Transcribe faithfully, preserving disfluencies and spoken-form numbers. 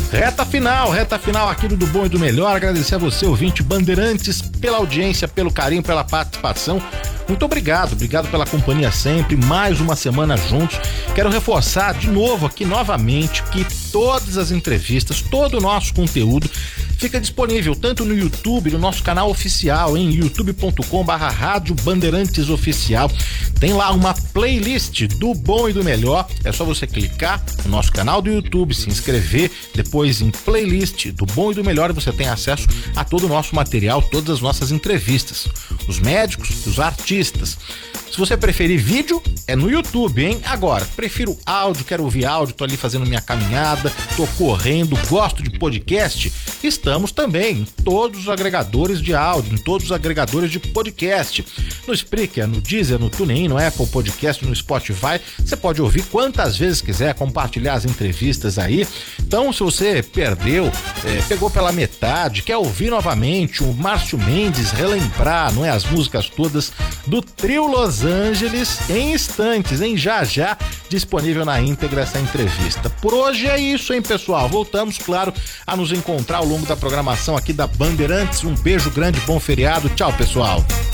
Reta final, reta final aqui do Do Bom e do Melhor. Agradecer a você, ouvinte Bandeirantes, pela audiência, pelo carinho, pela participação. Muito obrigado, obrigado pela companhia sempre, mais uma semana juntos. Quero reforçar de novo aqui novamente que todas as entrevistas, todo o nosso conteúdo fica disponível tanto no YouTube, no nosso canal oficial, em youtube ponto com barra Rádio Bandeirantes Oficial. Tem lá uma playlist do Bom e do Melhor, é só você clicar no nosso canal do YouTube, se inscrever, depois em playlist do Bom e do Melhor e você tem acesso a todo o nosso material, todas as nossas entrevistas, os médicos, os artistas. Se você preferir vídeo, é no YouTube, hein? Agora, prefiro áudio, quero ouvir áudio, tô ali fazendo minha caminhada, tô correndo, gosto de podcast. Estamos também em todos os agregadores de áudio, em todos os agregadores de podcast. No Spreaker, no Deezer, no TuneIn, no Apple Podcast, no Spotify. Você pode ouvir quantas vezes quiser, compartilhar as entrevistas aí. Então, se você perdeu, é, pegou pela metade, quer ouvir novamente o Márcio Mendes relembrar, não é, as músicas todas do Trio Los Angeles, em instantes, em já já, disponível na íntegra essa entrevista. Por hoje é isso, hein, pessoal? Voltamos, claro, a nos encontrar ao longo da programação aqui da Bandeirantes. Um beijo grande, bom feriado. Tchau, pessoal.